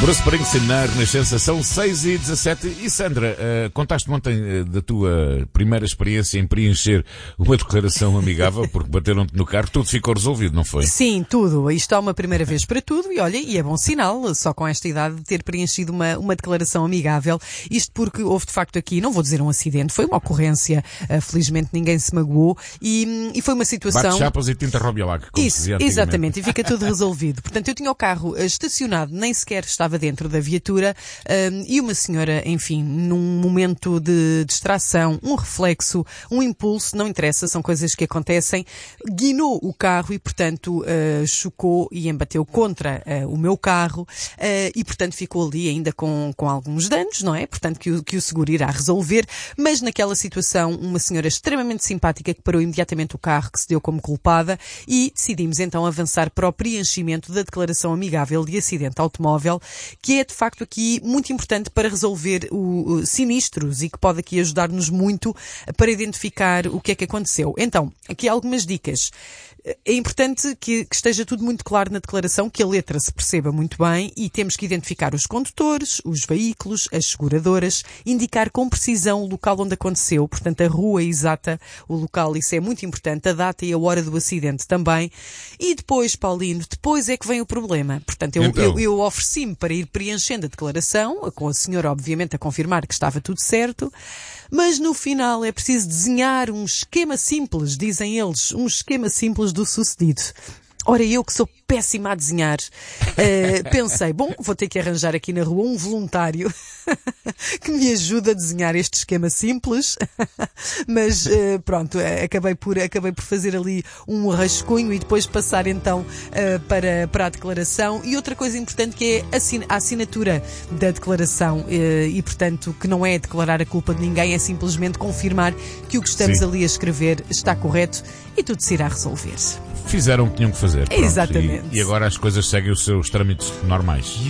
Bruce Springsteen na Renascença, são 6h17. E Sandra, contaste ontem da tua primeira experiência em preencher uma declaração amigável, porque bateram-te no carro, tudo ficou resolvido, não foi? Sim, tudo. Isto é uma primeira vez para tudo e olha, e é bom sinal, só com esta idade, de ter preenchido uma declaração amigável. Isto porque houve de facto aqui, não vou dizer um acidente, foi uma ocorrência, felizmente ninguém se magoou e foi uma situação... Bate chapas e tinta Robialac, como se dizia antigamente. Exatamente, e fica tudo resolvido. Portanto, eu tinha o carro estacionado, nem sequer estava dentro da viatura e uma senhora, enfim, num momento de distração, um reflexo, um impulso, não interessa, são coisas que acontecem, guinou o carro e, portanto, chocou e embateu contra o meu carro e, portanto, ficou ali ainda com alguns danos, não é? Portanto, que o seguro irá resolver, mas naquela situação, uma senhora extremamente simpática que parou imediatamente o carro, que se deu como culpada e decidimos então avançar para o preenchimento da declaração amigável de acidente automóvel, que é de facto aqui muito importante para resolver sinistros e que pode aqui ajudar-nos muito para identificar o que é que aconteceu. Então, aqui algumas dicas. É importante que esteja tudo muito claro na declaração, que a letra se perceba muito bem e temos que identificar os condutores, os veículos, as seguradoras, indicar com precisão o local onde aconteceu, portanto a rua exata, o local, isso é muito importante, a data e a hora do acidente também. E depois, Paulino, depois é que vem o problema. Portanto, eu ofereci-me para ir preenchendo a declaração, com a senhora obviamente a confirmar que estava tudo certo, mas no final é preciso desenhar um esquema simples, dizem eles, um esquema simples do sucedido. Ora, eu que sou péssima a desenhar, pensei, bom, vou ter que arranjar aqui na rua um voluntário que me ajude a desenhar este esquema simples, mas pronto, acabei por fazer ali um rascunho e depois passar então para a declaração. E outra coisa importante que é a assinatura da declaração e portanto que não é declarar a culpa de ninguém, é simplesmente confirmar que o que estamos ali a escrever está correto e tudo se irá resolver. Fizeram o que tinham que fazer. Pronto. Exatamente. E agora as coisas seguem os seus trâmites normais.